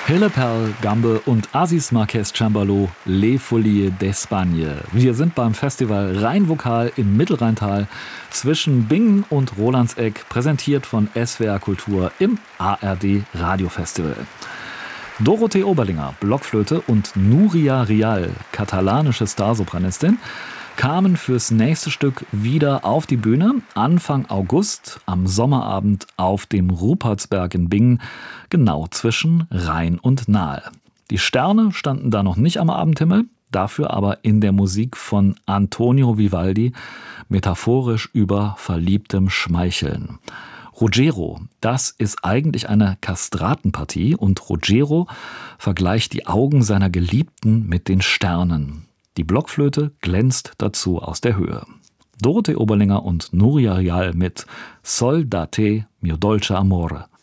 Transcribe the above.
Hille Perl, Gambe und Aziz Marquez Cembalo, Les Folies d'Espagne. Wir sind beim Festival Rheinvokal im Mittelrheintal zwischen Bingen und Rolandseck, präsentiert von SWR Kultur im ARD Radiofestival. Dorothee Oberlinger, Blockflöte, und Nuria Rial, katalanische Starsopranistin, kamen fürs nächste Stück wieder auf die Bühne, Anfang August, am Sommerabend auf dem Rupertsberg in Bingen, genau zwischen Rhein und Nahe. Die Sterne standen da noch nicht am Abendhimmel, dafür aber in der Musik von Antonio Vivaldi, metaphorisch über verliebtem Schmeicheln. Ruggiero, das ist eigentlich eine Kastratenpartie, und Ruggiero vergleicht die Augen seiner Geliebten mit den Sternen. Die Blockflöte glänzt dazu aus der Höhe. Dorothee Oberlinger und Nuria Rial mit Sol da te, mio dolce amore.